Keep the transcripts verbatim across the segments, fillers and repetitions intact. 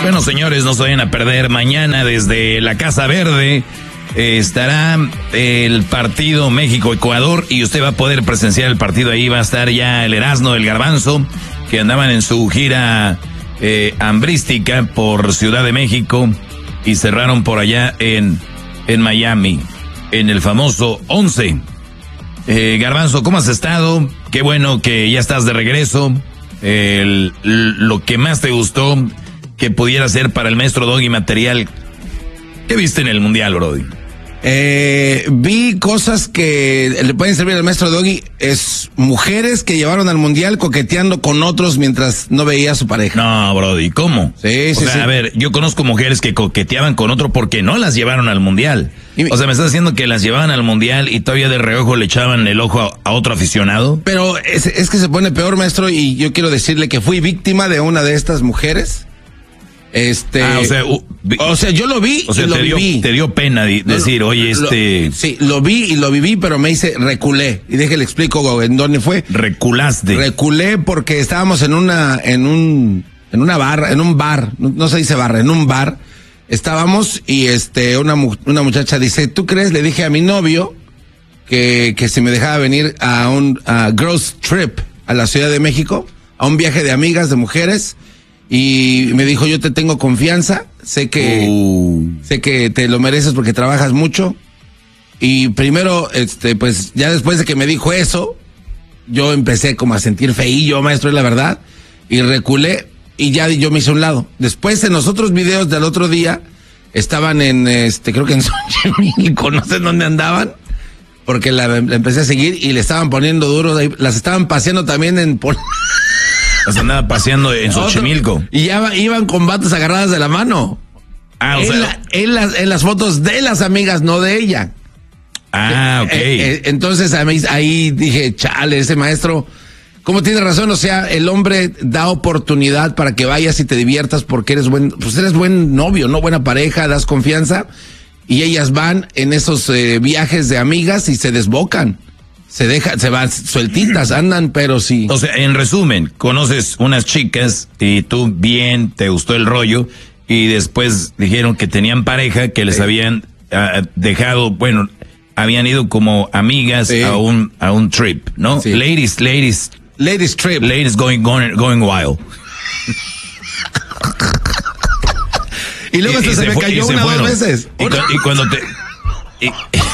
Bueno, señores, no se vayan a perder. Mañana desde la Casa Verde eh, estará el partido México-Ecuador y usted va a poder presenciar el partido. Ahí va a estar ya el Erasmo, el Garbanzo, que andaban en su gira eh, hambrística por Ciudad de México y cerraron por allá en, en Miami, en el famoso once. Eh, Garbanzo, ¿cómo has estado? Qué bueno que ya estás de regreso. El, lo que más te gustó que pudiera ser para el maestro Doggy material. ¿Qué viste en el mundial, Brody? Eh, vi cosas que le pueden servir al maestro Doggy. Es mujeres que llevaron al mundial coqueteando con otros mientras no veía a su pareja. No, Brody, ¿cómo? Sí, sí, o sea, sí. A ver, yo conozco mujeres que coqueteaban con otro porque no las llevaron al mundial. Y, o sea, me estás diciendo que las llevaban al mundial y todavía de reojo le echaban el ojo a, a otro aficionado. Pero es, es que se pone peor, maestro, y yo quiero decirle que fui víctima de una de estas mujeres. Este, ah, o sea, uh, vi, o sea, yo lo vi o sea, y lo te dio, viví. Te dio pena de, decir, lo, oye, este... Lo, sí, lo vi y lo viví, pero me hice, reculé. Y déjale explico en dónde fue. Reculaste. Reculé porque estábamos en una, en un, en una barra, en un bar, no, no se dice barra, en un bar. Estábamos y este, una, una muchacha dice, ¿tú crees? Le dije a mi novio que, que si me dejaba venir a un, a girls trip a la Ciudad de México, a un viaje de amigas, de mujeres. Y me dijo, yo te tengo confianza, sé que uh. sé que te lo mereces porque trabajas mucho. Y primero, este, pues ya después de que me dijo eso, yo empecé como a sentir feillo, maestro, es la verdad, y reculé y ya yo me hice a un lado. Después en los otros videos del otro día, estaban en, este, creo que en Xochimilco, no sé en dónde andaban, porque la, la empecé a seguir y le estaban poniendo duros, las estaban paseando también en... Pol- Las andaba paseando en Xochimilco. Y ya iban con batas agarradas de la mano. Ah, o en, sea, la, en, las, en las fotos de las amigas, no de ella. Ah, ok. Eh, eh, entonces ahí, ahí dije, chale, ese maestro, ¿cómo tiene razón? O sea, el hombre da oportunidad para que vayas y te diviertas porque eres buen, pues eres buen novio, ¿no? Buena pareja, das confianza. Y ellas van en esos eh, viajes de amigas y se desbocan. Se deja, se van sueltitas, andan, pero sí. O sea, en resumen, conoces unas chicas y tú bien, te gustó el rollo y después dijeron que tenían pareja, que les sí. habían uh, dejado, bueno, habían ido como amigas sí. a un a un trip, ¿no? Sí. Ladies, ladies. Ladies trip. Ladies going, going, going wild. Y luego y, y se, se me fue, cayó una o dos veces. Y, cu- y cuando te... Y,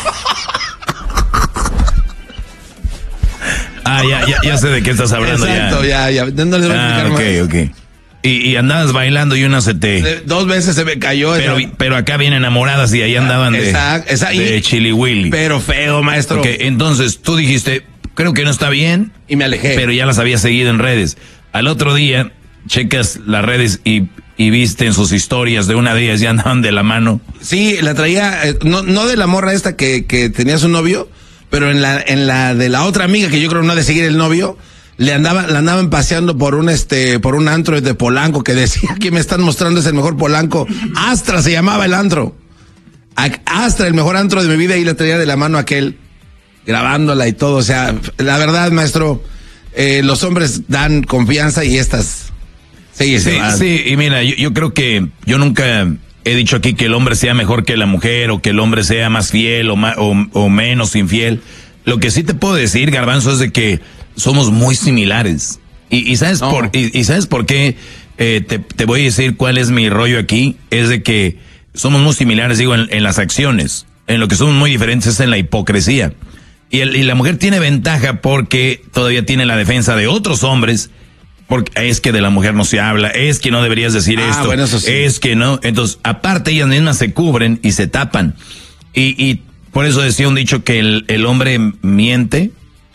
Ah, ya, ya, ya sé de qué estás hablando. Exacto, ya, ya, ya. No les voy a explicar ah, okay, más. Okay. Y, y andabas bailando y una se te... Dos veces se me cayó. Pero, pero acá vienen enamoradas y ahí andaban de, exacto, exacto. de Chili Willy. Pero feo, maestro. Ok, entonces tú dijiste, creo que no está bien. Y me alejé. Pero ya las había seguido en redes. Al otro día, checas las redes y, y viste en sus historias de una de ellas, ya andaban de la mano. Sí, la traía, eh, no, no de la morra esta que, que tenía su novio, pero en la, en la de la otra amiga que yo creo no ha de seguir el novio, le andaba, la andaban paseando por un este, por un antro de Polanco que decía que me están mostrando es el mejor Polanco. Astra se llamaba el antro. Astra, el mejor antro de mi vida, y la traía de la mano aquel, grabándola y todo. O sea, la verdad, maestro, eh, los hombres dan confianza y estas sí, sí, sí, y mira, yo, yo creo que yo nunca he dicho aquí que el hombre sea mejor que la mujer o que el hombre sea más fiel o, más, o, o menos infiel. Lo que sí te puedo decir, Garbanzo, es de que somos muy similares. Y, y sabes no. por y, y sabes por qué eh, te, te voy a decir cuál es mi rollo aquí. Es de que somos muy similares, digo, en, en las acciones. En lo que somos muy diferentes es en la hipocresía. Y, el, y la mujer tiene ventaja porque todavía tiene la defensa de otros hombres. Porque es que de la mujer no se habla, es que no deberías decir ah, esto, bueno, eso sí. es que no. Entonces, aparte ellas mismas se cubren y se tapan. Y, y por eso decía un dicho que el, el hombre miente.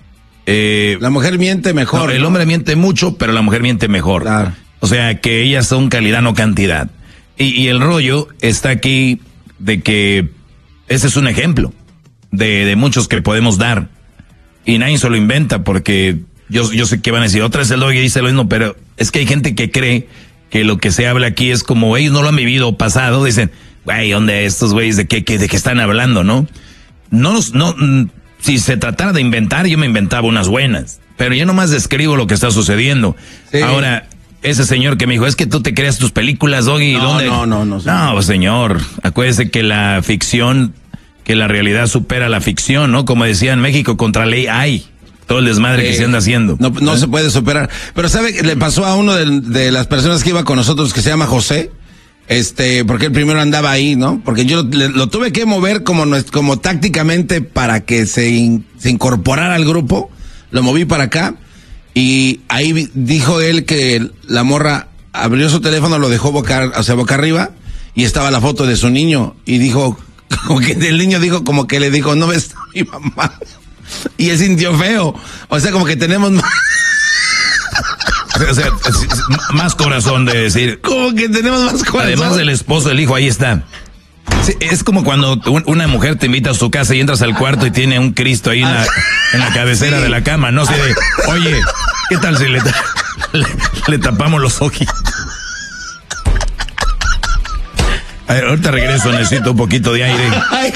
Eh, la mujer miente mejor. No, el ¿no? hombre miente mucho, pero la mujer miente mejor. Claro. O sea, que ellas son calidad, no cantidad. Y, y el rollo está aquí de que ese es un ejemplo de, de muchos que podemos dar. Y nadie se lo inventa porque... Yo, yo sé que van a decir, otra vez el Doggy dice lo mismo, pero es que hay gente que cree que lo que se habla aquí es como ellos no lo han vivido o pasado, dicen, güey, ¿dónde estos güeyes de qué, qué, de qué están hablando, no? No, no, si se tratara de inventar, yo me inventaba unas buenas, pero yo nomás describo lo que está sucediendo. Sí. Ahora, ese señor que me dijo, es que tú te creas tus películas, Doggy. No, ¿dónde? no, no, no. No, no, señor, acuérdese que la ficción, que la realidad supera la ficción, ¿no? Como decía en México, contra ley hay. Todo el desmadre eh, que se anda haciendo. No, no ¿Eh? se puede superar. Pero ¿sabe qué le pasó a uno de, de las personas que iba con nosotros, que se llama José? Este, porque él primero andaba ahí, ¿no? Porque yo lo, lo tuve que mover como, como tácticamente para que se, in, se incorporara al grupo. Lo moví para acá. Y ahí dijo él que la morra abrió su teléfono, lo dejó boca, o sea, boca arriba, y estaba la foto de su niño. Y dijo, como que el niño dijo, como que le dijo, no ves a mi mamá. Y él sintió feo. O sea, como que tenemos más... O sea, más corazón de decir. Como que tenemos más corazón. Además del esposo, el hijo, ahí está. Sí, es como cuando una mujer te invita a su casa y entras al cuarto y tiene un Cristo ahí en la, en la cabecera sí. de la cama, ¿no? Así de, oye, ¿qué tal si le, le, le tapamos los ojos? A ver, ahorita regreso, necesito un poquito de aire. Ay,